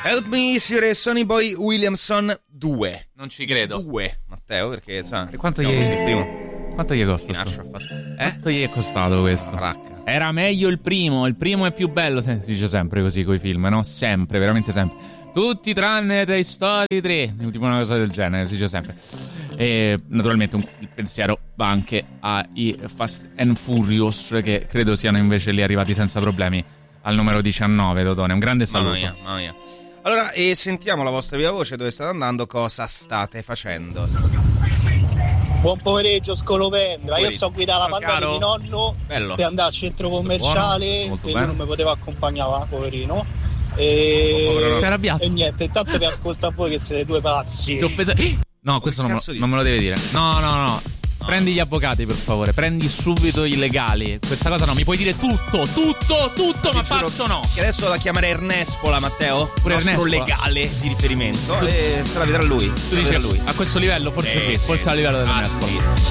Help Me, signore, Sonny Boy Williamson 2. Non ci credo. 2, Matteo, perché sa. Quanto gli costa? Quanto gli è costato questo? Racca. Era meglio il primo è più bello, si dice sempre così coi film, no? Sempre, veramente sempre. Tutti tranne Toy Story 3, tipo una cosa del genere, si dice sempre. E naturalmente il pensiero va anche ai Fast and Furious, che credo siano invece lì arrivati senza problemi al numero 19, Totone. Un grande saluto. Mamma mia. Allora, sentiamo la vostra viva voce, dove state andando, cosa state facendo. Buon pomeriggio Scolopendra, io sto guidando la Panda di mio nonno. Bello. Per andare al centro commerciale, quindi non mi poteva accompagnare, poverino. Si è arrabbiato. E niente, intanto vi ascolto a voi che siete due pazzi. No, questo non me lo devi dire. No. Prendi gli avvocati, per favore. Prendi subito i legali. Questa cosa no, mi puoi dire tutto, ma pazzo no. Che adesso la chiamerei Ernespola, Matteo. Pure nostro Ernespola. legale di riferimento. E se la vedrà lui. Tu dici a lui. A questo livello forse sì, forse a livello dell'Ernespola. Sì.